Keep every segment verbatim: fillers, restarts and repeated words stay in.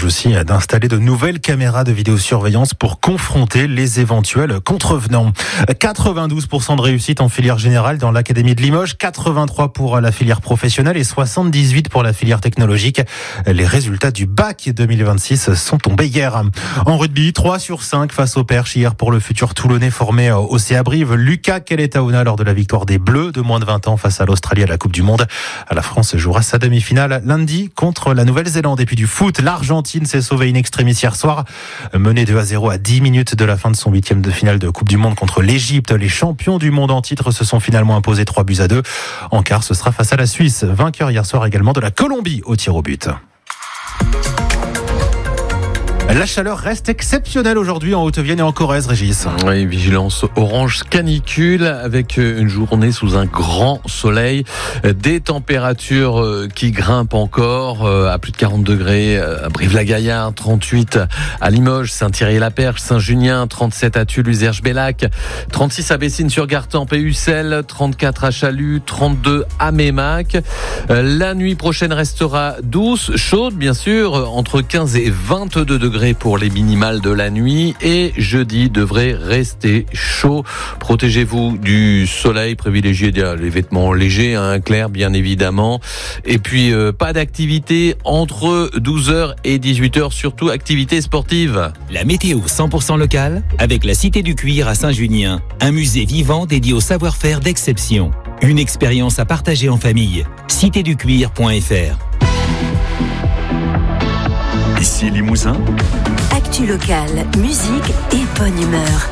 envisage aussi d'installer de nouvelles caméras de vidéosurveillance pour confronter les éventuels contrevenants. quatre-vingt-douze pour cent de réussite en filière générale dans l'Académie de Limoges, quatre-vingt-trois pour la filière professionnelle et soixante-dix-huit pour la filière technologique. Les résultats du bac deux mille vingt-six sont tombés hier. En rugby, trois sur cinq face au Perche hier pour le futur Toulonnais formé au C A Brive. Lucas Keletaouna lors de la victoire des Bleus de moins de vingt ans face à l'Australie à la Coupe du Monde. La France jouera sa demi-finale lundi contre la Nouvelle-Zélande. Et puis du foot, l'Argentine s'est sauvée in extremis hier soir. Menée deux à zéro à dix minutes de la fin de son huitième de finale de Coupe du Monde contre l'Égypte. Les champions du monde en titre se sont finalement imposés trois buts à deux. En quart, ce sera face à la Suisse. Vainqueur hier soir également de la Colombie au tir au but. La chaleur reste exceptionnelle aujourd'hui en Haute-Vienne et en Corrèze, Régis. Oui, vigilance orange canicule avec une journée sous un grand soleil. Des températures qui grimpent encore à plus de quarante degrés à Brive-la-Gaillarde, trente-huit à Limoges, Saint-Thierry-la-Perche, Saint-Junien, trente-sept à Tulle, Uzerche-Bellac, trente-six à Bessines-sur-Gartempe et Ussel, trente-quatre à Chalut, trente-deux à Mémac. La nuit prochaine restera douce, chaude bien sûr, entre quinze et vingt-deux degrés pour les minimales de la nuit et jeudi devrait rester chaud. Protégez-vous du soleil, privilégiez les vêtements légers, hein, clairs bien évidemment. Et puis euh, pas d'activité entre douze heures et dix-huit heures, surtout activité sportive. La météo cent pour cent locale avec la Cité du Cuir à Saint-Junien, un musée vivant dédié au savoir-faire d'exception. Une expérience à partager en famille. cité du cuir point f r. Ici Limousin. Actu locale, musique et bonne humeur.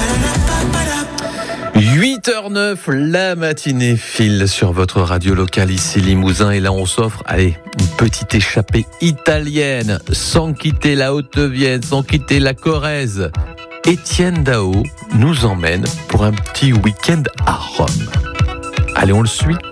huit heures neuf, la matinée file sur votre radio locale ici Limousin et là on s'offre, allez, une petite échappée italienne sans quitter la Haute-Vienne, sans quitter la Corrèze. Étienne Dao nous emmène pour un petit week-end à Rome. Allez, on le suit.